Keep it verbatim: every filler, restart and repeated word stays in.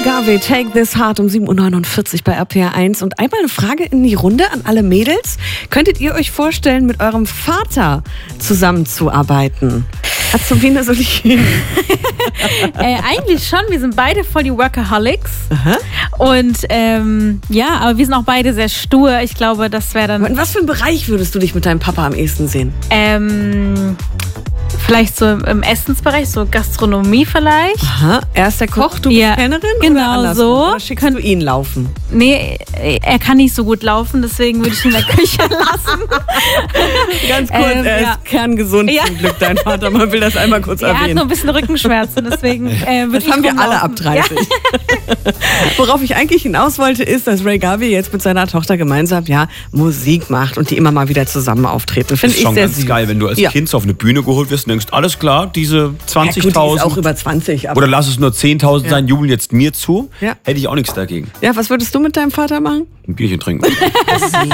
Garvey, Take This Heart um sieben Uhr neunundvierzig bei R P R eins. Und einmal eine Frage in die Runde an alle Mädels. Könntet ihr euch vorstellen, mit eurem Vater zusammenzuarbeiten? Azubine soll ich hin? äh, eigentlich schon. Wir sind beide voll die Workaholics. Aha. Und ähm, ja, aber wir sind auch beide sehr stur. Ich glaube, das wäre dann... In was für einem Bereich würdest du dich mit deinem Papa am ehesten sehen? Ähm... Vielleicht so im Essensbereich, so Gastronomie vielleicht. Aha, er ist der Koch, du bist ja, Kellnerin? Genau oder so. Oder schickst Könnt du ihn laufen? Nee, er kann nicht so gut laufen, deswegen würde ich ihn in der Küche lassen. Ganz kurz, ähm, er ja. ist kerngesund ja. zum Glück, dein Vater. Man will das einmal kurz er erwähnen. Er hat nur ein bisschen Rückenschmerzen, deswegen äh, würde ich Das haben wir rumlaufen. alle ab dreißig. Ja. Worauf ich eigentlich hinaus wollte, ist, dass Ray Garvey jetzt mit seiner Tochter gemeinsam ja Musik macht und die immer mal wieder zusammen auftreten. Finde ich ich schon sehr ganz süß. geil, wenn du als ja. Kind so auf eine Bühne geholt wirst und denkst, alles klar, diese zwanzigtausend. Ja, gut, die ist auch über zwanzig. Aber oder lass es nur zehntausend ja. sein, jubeln jetzt mir zu. Ja. Hätte ich auch nichts dagegen. Ja, was würdest du mit deinem Vater machen? Ein Bierchen trinken.